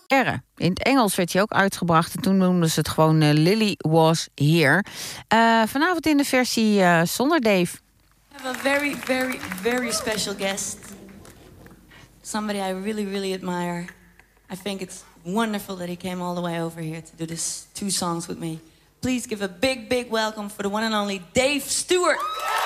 In het Engels werd hij ook uitgebracht en toen noemden ze het gewoon Lily Was Here. Vanavond in de versie zonder Dave. I have a very, very, very special guest. Somebody I really, really admire. I think it's wonderful that he came all the way over here to do this 2 songs with me. Please give a big, big welcome for the one and only Dave Stewart.